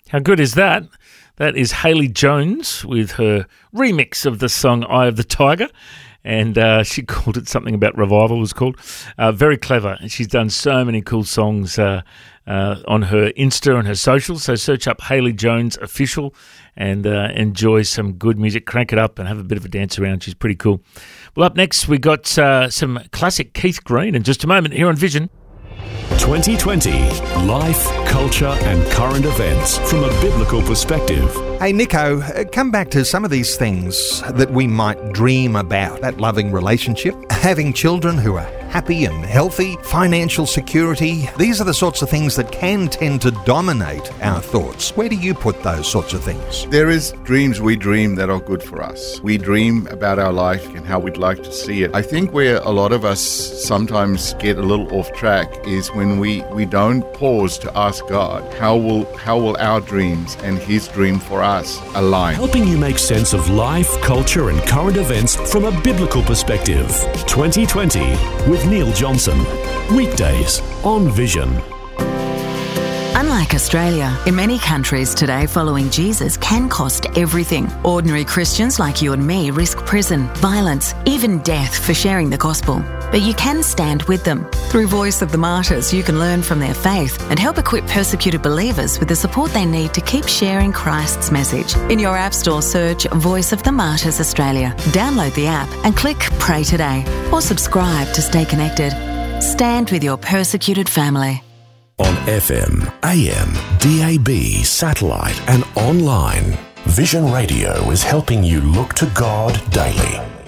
How good is that? That is Haley Jones with her remix of the song Eye of the Tiger. And she called it something about revival, it was called. Very clever. And she's done so many cool songs on her Insta and her socials. So search up Haley Jones Official and enjoy some good music. Crank it up and have a bit of a dance around. She's pretty cool. Well, up next, we got some classic Keith Green in just a moment here on Vision. 2020, life, culture and current events from a biblical perspective. Hey Nico, come back to some of these things that we might dream about. That loving relationship, having children who are happy and healthy, financial security. These are the sorts of things that can tend to dominate our thoughts. Where do you put those sorts of things? There is dreams we dream that are good for us. We dream about our life and how we'd like to see it. I think where a lot of us sometimes get a little off track is when we don't pause to ask God, how will our dreams and His dream for us align? Helping you make sense of life, culture and current events from a biblical perspective. 2020 with Neil Johnson. Weekdays on Vision. Unlike Australia, in many countries today, following Jesus can cost everything. Ordinary Christians like you and me risk prison, violence, even death for sharing the gospel. But you can stand with them. Through Voice of the Martyrs, you can learn from their faith and help equip persecuted believers with the support they need to keep sharing Christ's message. In your App Store, search Voice of the Martyrs Australia. Download the app and click Pray Today or subscribe to stay connected. Stand with your persecuted family. On FM, AM, DAB, satellite and online, Vision Radio is helping you look to God daily.